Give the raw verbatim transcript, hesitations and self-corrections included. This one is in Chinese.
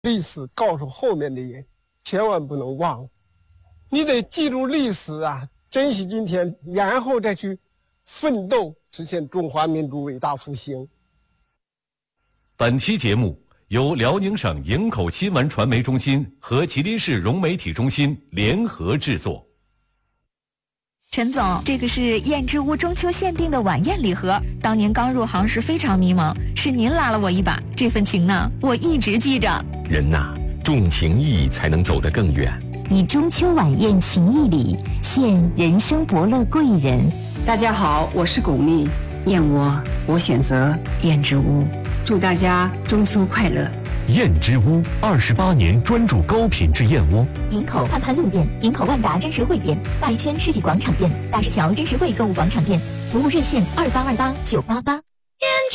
历史告诉后面的人，千万不能忘了，你得记住历史啊，珍惜今天，然后再去奋斗，实现中华民族伟大复兴。 本期节目由辽宁省营口新闻传媒中心和吉林市融媒体中心联合制作。 陈总，这个是燕之屋中秋限定的晚宴礼盒，当年刚入行时非常迷茫，是您拉了我一把，这份情呢，我一直记着。 人呐，重情义才能走得更远。 以中秋晚宴情谊礼，献人生伯乐贵人。 大家好，我是巩俐，燕窝我选择燕之屋，祝大家中秋快乐。 燕之屋二十八年专注高品质燕窝。 营口盼盼路店、营口万达真实汇店、外圈世纪广场店、大石桥真实汇购物广场店，服务热线二八二八九八八。